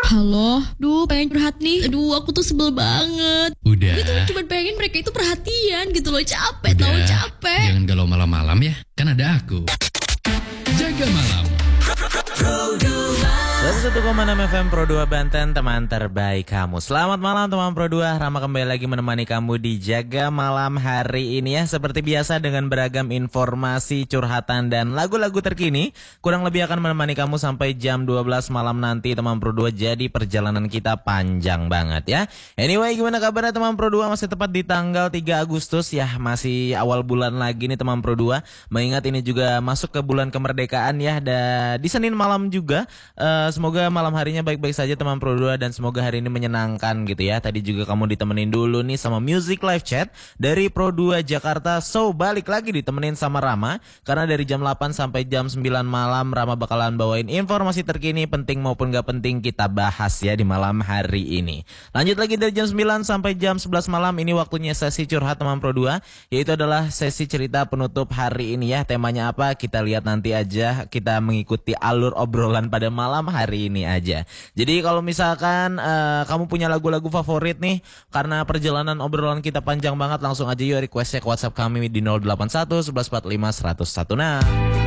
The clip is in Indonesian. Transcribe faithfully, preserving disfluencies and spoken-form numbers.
Halo, duh pengen curhat nih. Aduh aku tuh sebel banget. Udah. Gue tuh cuma pengen mereka itu perhatian gitu loh. Capek Udah. tau capek. Jangan galau malam-malam ya. Kan ada aku. Jaga malam. seratus satu koma enam F M Pro dua Banten, teman terbaik kamu. Selamat malam teman Pro dua. Rama kembali lagi menemani kamu di Jaga Malam hari ini ya. Seperti biasa dengan beragam informasi, curhatan dan lagu-lagu terkini. Kurang lebih akan menemani kamu sampai jam dua belas malam nanti teman Pro dua. Jadi perjalanan kita panjang banget ya. Anyway, gimana kabarnya teman Pro dua? Masih tepat di tanggal tiga Agustus ya. Masih awal bulan lagi nih teman Pro dua. Mengingat ini juga masuk ke bulan kemerdekaan ya. Dan di Senin malam juga. Uh, Semoga malam harinya baik-baik saja teman Pro dua dan semoga hari ini menyenangkan gitu ya. Tadi juga kamu ditemenin dulu nih sama Music Live Chat dari Pro dua Jakarta. So balik lagi ditemenin sama Rama. Karena dari jam delapan sampai jam sembilan malam Rama bakalan bawain informasi terkini, penting maupun gak penting kita bahas ya di malam hari ini. Lanjut lagi dari jam sembilan sampai jam sebelas malam. Ini waktunya sesi curhat teman Pro dua. Yaitu adalah sesi cerita penutup hari ini ya. Temanya apa kita lihat nanti aja. Kita mengikuti alur obrolan pada malam hari ini aja. Jadi kalau misalkan uh, kamu punya lagu-lagu favorit nih, karena perjalanan obrolan kita panjang banget, langsung aja yuk requestnya ke WhatsApp kami di nol delapan satu satu satu empat lima satu nol satu. Nah